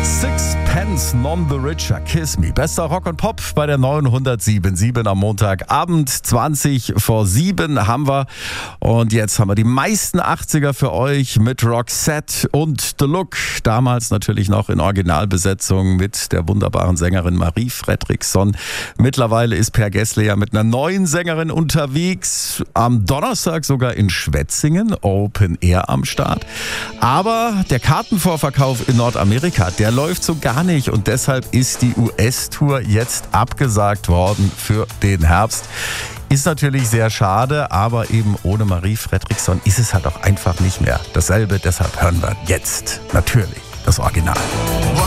Sixpence None the Richer, Kiss Me. Bester Rock und Pop bei der 907.7 am Montagabend. 20:07 haben wir. Und jetzt haben wir die meisten 80er für euch mit Roxette und The Look. Damals natürlich noch in Originalbesetzung mit der wunderbaren Sängerin Marie Fredriksson. Mittlerweile ist Per Gessle ja mit einer neuen Sängerin unterwegs. Am Donnerstag sogar in Schwetzingen, Open Air am Start. Aber der Kartenvorverkauf in Nordamerika, der läuft so gar nicht und deshalb ist die US-Tour jetzt abgesagt worden für den Herbst. Ist natürlich sehr schade, aber eben ohne Marie Fredriksson ist es halt auch einfach nicht mehr dasselbe. Deshalb hören wir jetzt natürlich das Original.